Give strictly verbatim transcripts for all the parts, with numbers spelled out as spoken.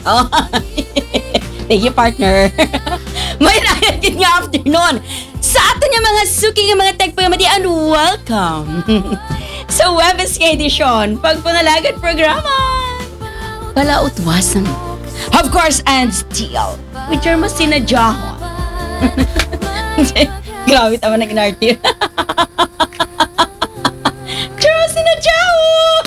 Oh. Thank you, partner. May rayat yun nga afternoon. Sa ato niya mga suki nga mga tagpamadi and welcome sa Webes K Edition, pagpangalagan programa. Palautwasan. Of course, and still, which are mas sinadyahan. Grabe tama na ginarty. Pero sinadyahan.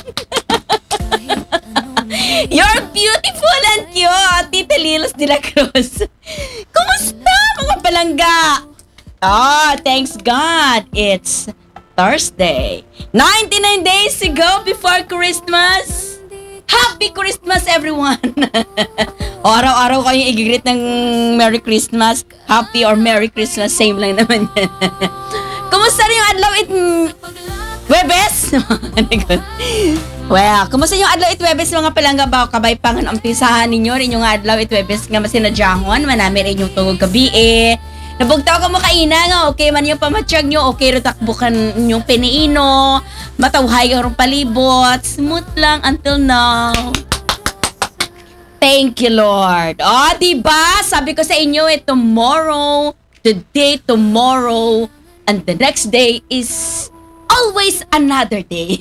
You're beautiful and cute, Tita Lilos de la Cruz. Kumusta mga palangga? Oh, thanks God, it's Thursday. ninety-nine days to go before Christmas. Happy Christmas, everyone! O, araw-araw kayong i-greet ng Merry Christmas. Happy or Merry Christmas, same lang naman yan. Kumusta rin yung adlaw it... Webes? Well, kumusta yung adlaw it Webes mga palangga ba? Kabay pangan umpisahan ninyo rin yung adlaw it Webes nga masinadyahan. Manami rin yung tungog gabi eh. Nabugtaw ka mo kaina nga, okay man yung pamatsyag nyo, okay rin takbukan yung piniino, matawhay yung palibot, smooth lang until now. Thank you, Lord. O, diba? Sabi ko sa inyo eh, tomorrow, today, tomorrow, and the next day is always another day.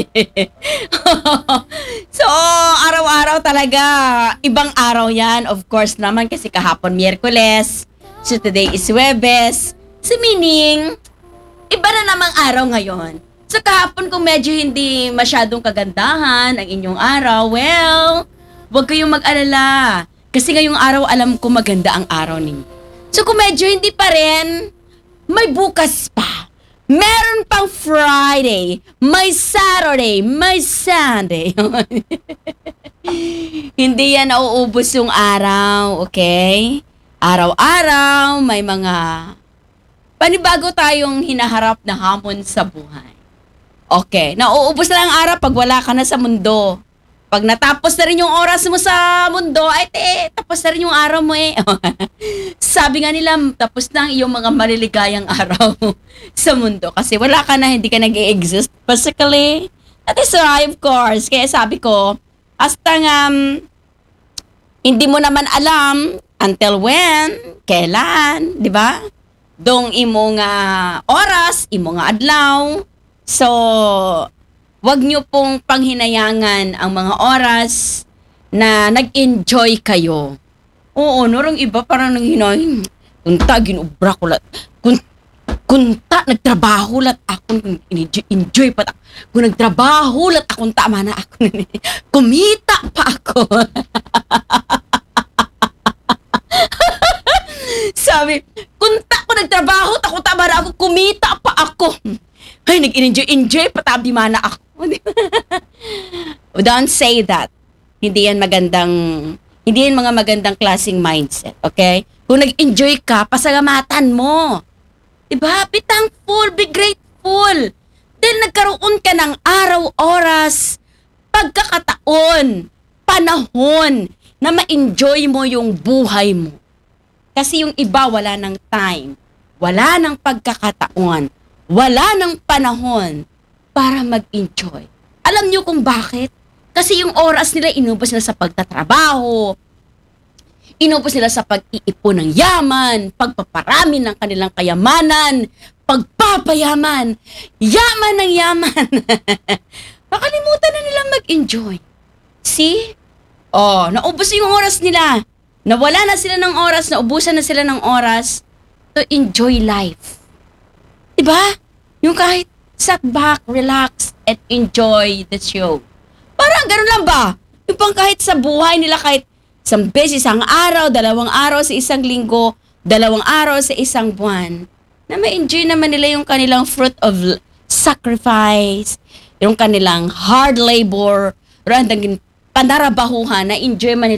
So, araw-araw talaga, ibang araw yan. Of course naman kasi kahapon Miyerkules. So today is Webes. So meaning, iba na namang araw ngayon. So kahapon kung medyo hindi masyadong kagandahan ang inyong araw, well, huwag kayong mag-alala. Kasi ngayong araw alam ko maganda ang araw ninyo. So kung medyo hindi pa rin, may bukas pa. Meron pang Friday, may Saturday, may Sunday. Hindi yan nauubos yung araw, okay? Araw-araw, may mga panibago tayong hinaharap na hamon sa buhay. Okay, nauubos na ang araw pag wala ka na sa mundo. Pag natapos na rin yung oras mo sa mundo, ay te, tapos na rin yung araw mo eh. Sabi nga nila, tapos na ang iyong mga maliligayang araw sa mundo. Kasi wala ka na, hindi ka nag-i-exist physically. That is right, of course. Kaya sabi ko, hasta nga, um, hindi mo naman alam until when, kailan, di ba? Dong imo nga oras, imo nga adlaw. So, wag nyo pong panghinayangan ang mga oras na nag-enjoy kayo. Oo, norong iba parang nanghinayin. Kunta, ginubra ko lat. Kun, kunta, nagtrabaho lat ako. Enjoy, enjoy pa. Kung nagtrabaho lat akong tama na ako. Kumita pa ako. Sabi, kunta ko nagtrabaho, tako tama na ako, kumita pa ako. Ay, nag-enjoy-enjoy, patabi mana ako. Don't say that. Hindi yan magandang, hindi yan mga magandang klaseng mindset, okay? Kung nag-enjoy ka, pasalamatan mo. Diba? Be thankful, be grateful. Dahil nagkaroon ka ng araw, oras, pagkakataon, panahon, na ma-enjoy mo yung buhay mo. Kasi yung iba wala ng time, wala ng pagkakataon, wala ng panahon para mag-enjoy. Alam niyo kung bakit? Kasi yung oras nila inubos nila sa pagtatrabaho, inubos nila sa pag-iipon ng yaman, pagpaparami ng kanilang kayamanan, pagpapayaman, yaman ng yaman. Makalimutan na nilang mag-enjoy. See? Oh, naubos yung oras nila. Nawala na sila ng oras, naubusan na sila ng oras to enjoy life. Diba? Yung kahit sat back, relax, and enjoy the show. Parang ganun lang ba? Yung pang kahit sa buhay nila, kahit isang beses, isang araw, dalawang araw sa isang linggo, dalawang araw sa isang buwan, na ma-enjoy naman nila yung kanilang fruit of sacrifice, yung kanilang hard labor, randang panarabahuhan, na enjoy man nila